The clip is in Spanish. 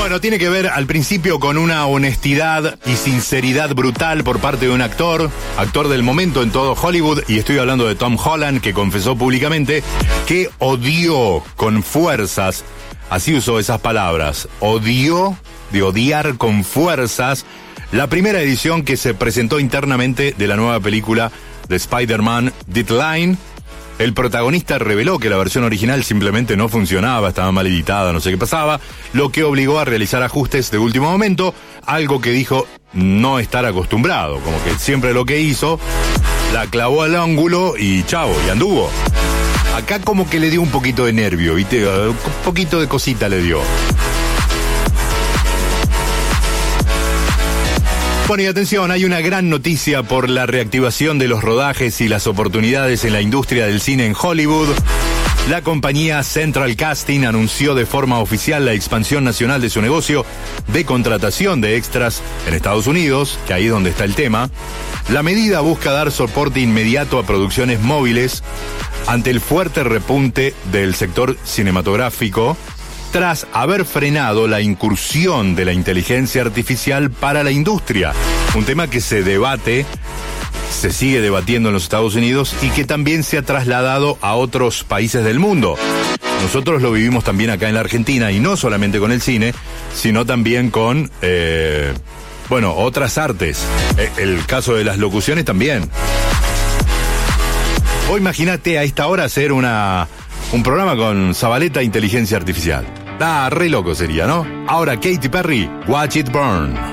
Bueno, tiene que ver al principio con una honestidad y sinceridad brutal por parte de un actor del momento en todo Hollywood, y estoy hablando de Tom Holland, que confesó públicamente que odió con fuerzas, así usó esas palabras, odió, de odiar con fuerzas, la primera edición que se presentó internamente de la nueva película de Spider-Man, Deadline. El protagonista reveló que la versión original simplemente no funcionaba, estaba mal editada, no sé qué pasaba, lo que obligó a realizar ajustes de último momento, algo que dijo no estar acostumbrado, como que siempre lo que hizo, la clavó al ángulo y chao, y anduvo. Acá como que le dio un poquito de nervio, ¿viste? Un poquito de cosita le dio. Bueno, y atención, hay una gran noticia por la reactivación de los rodajes y las oportunidades en la industria del cine en Hollywood. La compañía Central Casting anunció de forma oficial la expansión nacional de su negocio de contratación de extras en Estados Unidos, que ahí es donde está el tema. La medida busca dar soporte inmediato a producciones móviles ante el fuerte repunte del sector cinematográfico, tras haber frenado la incursión de la inteligencia artificial para la industria. Un tema que se sigue debatiendo en los Estados Unidos y que también se ha trasladado a otros países del mundo. Nosotros lo vivimos también acá en la Argentina, y no solamente con el cine, sino también con, otras artes. El caso de las locuciones también. O imagínate a esta hora hacer un programa con Zabaleta Inteligencia Artificial. Re loco sería, ¿no? Ahora Katy Perry, Watch It Burn.